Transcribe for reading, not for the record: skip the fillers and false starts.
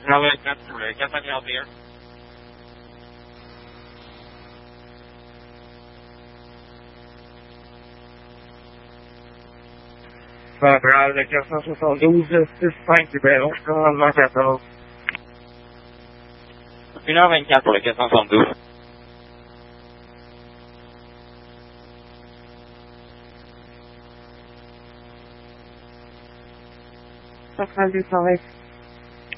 1h24 pour le 441. Central, le 472, 65 libéron, commandement 14. 1h24 pour le 472. Central 220.